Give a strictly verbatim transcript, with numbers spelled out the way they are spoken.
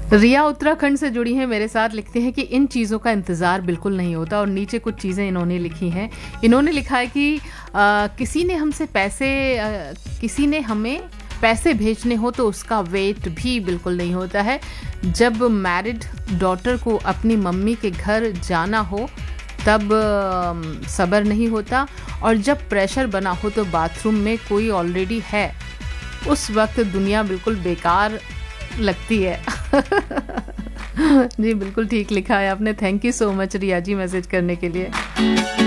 रिया उत्तराखंड से जुड़ी हैं मेरे साथ, लिखते हैं कि इन चीज़ों का इंतज़ार बिल्कुल नहीं होता। और नीचे कुछ चीज़ें इन्होंने लिखी हैं। इन्होंने लिखा है कि आ, किसी ने हमसे पैसे आ, किसी ने हमें पैसे भेजने हो तो उसका वेट भी बिल्कुल नहीं होता है। जब मैरिड डॉटर को अपनी मम्मी के घर जाना हो तब आ, सब्र नहीं होता, और जब प्रेशर बना हो तो बाथरूम में कोई ऑलरेडी है, उस वक्त दुनिया बिल्कुल बेकार लगती है। जी बिल्कुल ठीक लिखा है आपने। Thank you so much Riya ji message करने के लिए।